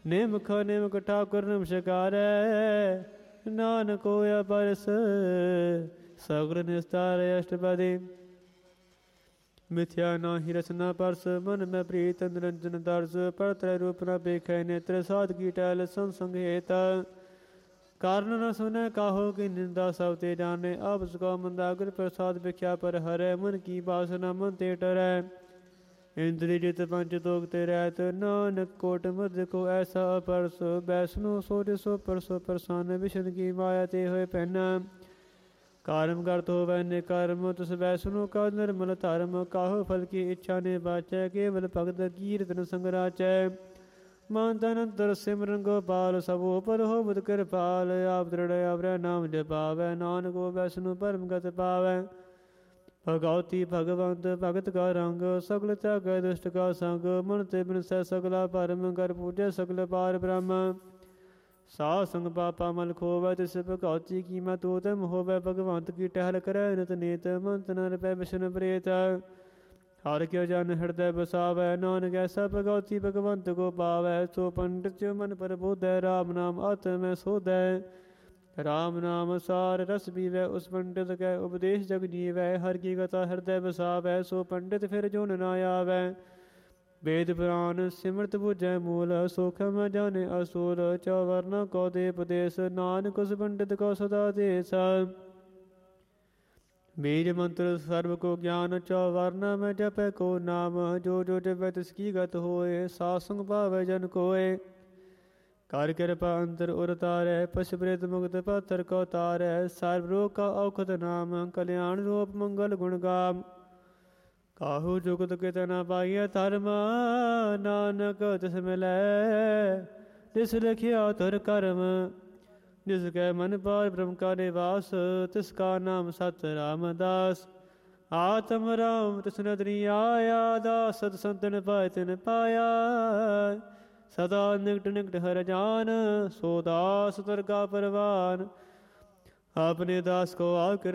ਨਿਮਖ ਨਿਮਖ ਠਾਕੁਰ ਨਮਸਕਾਰੈ, ਨਾਨਕ ਹੋਇਆ ਪਰਸ ਸਗਲ ਨਿਸਤਾਰੈ ਅਸ਼ਟਪਦੀ। ਮਿਥਿਆ ਨਾਹੀ ਰਸਨਾ ਪਰਸ, ਮਨ ਮੈਂ ਪ੍ਰੀਤ ਨਿਰੰਜਨ ਦਰਸ। ਪਰ ਤ੍ਰੈ ਰੂਪ ਨ ਵੇਖੈ ਨੇਤਰ, ਸਾਧਕੀ ਟਹਿਲ ਸੰਸੰਗ ਹੇਤ। ਕਾਰਨ ਨ ਸੁਨੈ ਕਾਹੋ ਕੀ ਨਿੰਦਾ, ਸਭ ਤੇ ਜਾਣੇ ਆਪਸ ਕੋ ਮੰਦਾਗਰ। ਪ੍ਰਸਾਦ ਵਿਖਿਆ ਪਰ ਹਰੈ, ਮਨ ਕੀ ਬਾਸਨਾ ਮਨ ਤੇ ਟਰੈ। ਇੰਦਰੀ ਜਿਤ ਪੰਚ ਤੋਕ ਤੇ ਰਹਿਤ, ਨਾਨਕ ਕੋਟ ਮਧ ਕੋ ਐਸਾ ਅਪਰਸ। ਬੈਸਨੋ ਸੋ ਜਿਸੋ ਪਰਸੋ ਪ੍ਰਸੰਨ, ਵਿਸ਼ਨ ਕੀ ਮਾਇਆ ਤੇ ਹੋਏ ਪਹਿਨਾ। ਕਰਮ ਕਰਤ ਹੋਵੈ ਨੇ ਕਰਮ, ਤਿਸ ਬੈਸਨੋ ਕਾ ਨਿਰਮਲ ਧਰਮ। ਕਾਹੋ ਫਲ ਕੀ ਇੱਛਾ ਨੇ ਬਾਚੈ, ਕੇਵਲ ਭਗਤ ਕੀਰਤਨ ਸੰਗ ਰਾਚੈ। ਮਨ ਤਨ ਅੰਤਰ ਸਿਮਰਨ ਗੋਪਾਲ, ਸਭੋ ਪਰ ਹੋਵਤ ਕਿਰਪਾਲ। ਆਪ ਦ੍ਰਿੜ੍ਹ ਆਵਰੈ ਨਾਮ ਜਪਾਵੈ, ਨਾਨਕ ਹੋ ਬੈਸਨੋ ਪਰਮ ਗਤ ਪਾਵੈ। ਭਗਉਤੀ ਭਗਵੰਤ ਭਗਤ ਕਾ ਰੰਗ, ਸਗਲ ਤਿਆਗੈ ਦੁਸ਼ਟ ਕਾ ਸੰਗ। ਮਨ ਤੇ ਬਿਨਸੈ ਸਗਲਾ ਭਰਮ, ਕਰ ਪੂਜੈ ਸਗਲ ਪਾਰ ਬ੍ਰਹਮ। ਸਾਧ ਸੰਗ ਪਾਪਾ ਮਲ ਖੋਵੈ, ਤਿਸ ਭਗਉਤੀ ਕੀਮਾ ਤੂ ਤਮ ਹੋਵੈ। ਭਗਵੰਤ ਕੀ ਟਹਿਲ ਕਰੈ ਨਿਤ ਨੀਤ, ਮਨ ਤਨ ਰਪੈ ਬਿਸ਼ਨ ਪ੍ਰੇਤ। ਹਰਿ ਕਿਉ ਜਨ ਹਿਰਦੈ ਬਸਾਵੈ, ਨਾਨਕ ਐਸਾ ਭਗਉਤੀ ਭਗਵੰਤ ਕੋ ਪਾਵੈ। ਸੋ ਪੰਡਿਤ ਮਨ ਪ੍ਰਬੋਧੈ, ਰਾਮ ਨਾਮ ਆਤਮੈ ਸੋਧੈ। ਰਾਮ ਨਾਮ ਸਾਰ ਰਸ ਪੀਵੈ, ਉਸ ਪੰਡਿਤ ਕੈ ਉਪਦੇਸ਼ ਜਗ ਜੀਵੈ। ਹਰਿ ਕੀ ਕਥਾ ਹਿਰਦੈ ਬਸਾਵੈ, ਸੋ ਪੰਡਿਤ ਫਿਰ ਜੁਨ ਨਾ ਆਵੈ। ਵੇਦ ਪੁਰਾਨ ਸਿਮਰਤ ਬੁਝੈ ਮੂਲ, ਸੋਖਮ ਜਾਣੇ ਅਸੂਲ। ਚੌਵਰਨਾ ਕੋ ਦੇ ਉਪਦੇਸ਼, ਨਾਨਕ ਉਸ ਪੰਡਿਤ ਕੋ ਸਦਾ ਦੇਸ। ਬੀਜ ਮੰਤਰ ਸਰਬ ਕੋ ਗਿਆਨ, ਚੌਵਰਨਾ ਮੈਂ ਜਪੈ ਕੋ ਨਾਮ। ਜੋ ਜੋ ਜਪੈ ਤਿਸ ਕੀ ਗਤ ਹੋਏ, ਸਾਧ ਸੰਗ ਪਾਵੈ ਜਨ ਕੋਏ। ਕਰ ਕਿਰਪਾ ਅੰਤਰ ਉਰ ਤਾਰੈ, ਪਸ਼ ਪ੍ਰੇਤ ਮੁਕਤ ਪਾਤਰ ਕੋ ਤਾਰੈ। ਸਰਬ ਰੋਗ ਕਾ ਔਖਦ ਨਾਮ, ਕਲਿਆਣ ਰੂਪ ਮੰਗਲ ਗੁਣ ਗਾਮ। ਕਾਹੂ ਜੁਗਤ ਕਿਤ ਨ ਪਾਈਐ ਧਰਮ, ਨਾਨਕ ਤਿਸ ਮਿਲੈ ਤਿਸ ਲਿਖਿਆ ਤੁਰ ਕਰਮ। ਜਿਸ ਕੈ ਮਨ ਪਾਰ ਬ੍ਰਹਮ ਕਾ ਨਿਵਾਸ, ਤਿਸ ਕਾ ਨਾਮ ਸਤ ਰਾਮਦਾਸ। ਆਤਮ ਰਾਮ ਤਿਸ ਨਦਰੀ ਆਇਆ, ਦਾਸ ਸਤ ਸੰਤਨ ਪਾਇ ਤਿਨ ਪਾਇਆ। ਸਦਾ ਨਿਕਟ ਨਿਕਟ ਹਰਿ ਜਾਨ, ਸੋ ਦਾਸ ਤੁਰ ਕਾ ਪਰਵਾਨ। ਆਪਣੇ ਦਾਸ ਕੋ ਆਪ